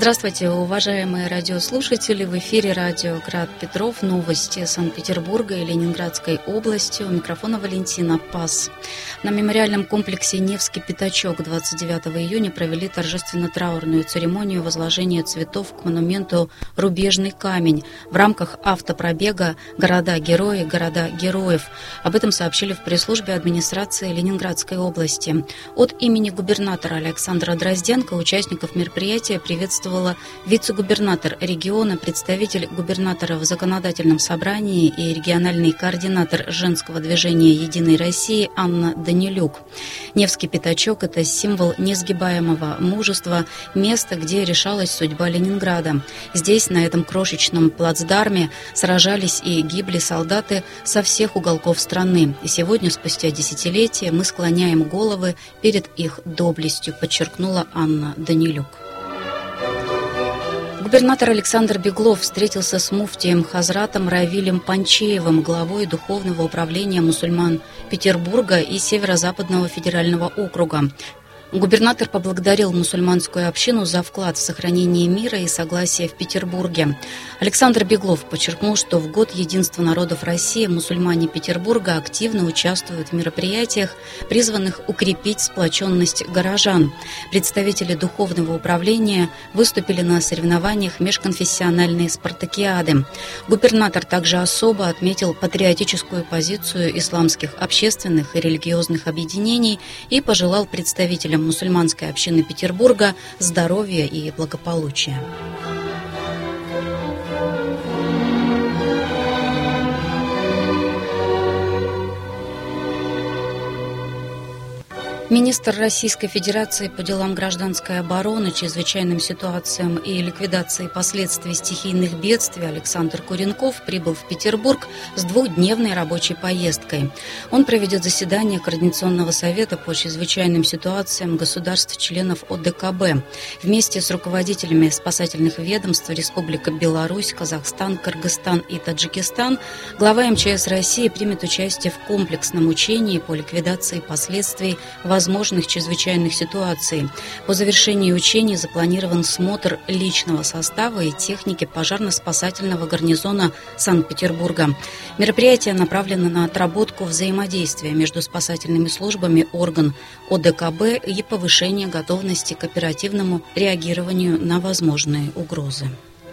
Здравствуйте, уважаемые радиослушатели. В эфире радио «Град Петров». Новости Санкт-Петербурга и Ленинградской области. У микрофона Валентина Пас. На мемориальном комплексе «Невский пятачок» 29 июня провели торжественно-траурную церемонию возложения цветов к монументу «Рубежный камень» в рамках автопробега «Города-герои, города героев». Об этом сообщили в пресс-службе администрации Ленинградской области. От имени губернатора Александра Дрозденко участников мероприятия приветствовала вице-губернатор региона, представитель губернатора в законодательном собрании и региональный координатор женского движения «Единой России» Анна Данилюк. Невский пятачок – это символ несгибаемого мужества, место, где решалась судьба Ленинграда. Здесь, на этом крошечном плацдарме, сражались и гибли солдаты со всех уголков страны. И сегодня, спустя десятилетия, мы склоняем головы перед их доблестью, подчеркнула Анна Данилюк. Губернатор Александр Беглов встретился с муфтием Хазратом Равилем Панчеевым, главой Духовного управления мусульман Петербурга и Северо-Западного федерального округа. Губернатор поблагодарил мусульманскую общину за вклад в сохранение мира и согласия в Петербурге. Александр Беглов подчеркнул, что в год единства народов России мусульмане Петербурга активно участвуют в мероприятиях, призванных укрепить сплоченность горожан. Представители Духовного управления выступили на соревнованиях межконфессиональной спартакиады. Губернатор также особо отметил патриотическую позицию исламских общественных и религиозных объединений и пожелал представителям мусульманской общины Петербурга здоровья и благополучия. Министр Российской Федерации по делам гражданской обороны, чрезвычайным ситуациям и ликвидации последствий стихийных бедствий Александр Куренков прибыл в Петербург с двухдневной рабочей поездкой. Он проведет заседание Координационного совета по чрезвычайным ситуациям государств-членов ОДКБ. Вместе с руководителями спасательных ведомств Республика Беларусь, Казахстан, Кыргызстан и Таджикистан глава МЧС России примет участие в комплексном учении по ликвидации последствий возможных чрезвычайных ситуаций. По завершении учений запланирован смотр личного состава и техники пожарно-спасательного гарнизона Санкт-Петербурга. Мероприятие направлено на отработку взаимодействия между спасательными службами орган ОДКБ и повышение готовности к оперативному реагированию на возможные угрозы.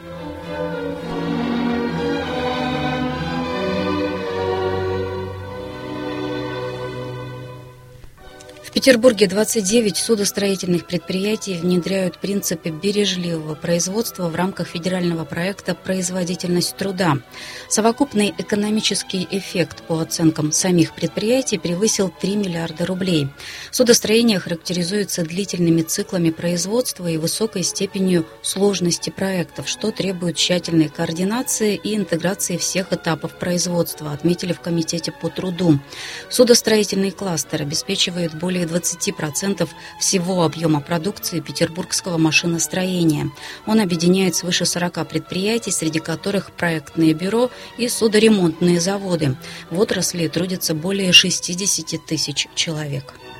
В Петербурге 29 судостроительных предприятий внедряют принципы бережливого производства в рамках федерального проекта «Производительность труда». Совокупный экономический эффект, по оценкам самих предприятий, превысил 3 миллиарда рублей. Судостроение характеризуется длительными циклами производства и высокой степенью сложности проектов, что требует тщательной координации и интеграции всех этапов производства, отметили в Комитете по труду. Судостроительный кластер обеспечивает более 20% всего объема продукции петербургского машиностроения. Он объединяет свыше 40 предприятий, среди которых проектные бюро и судоремонтные заводы. В отрасли трудится более 60 тысяч человек.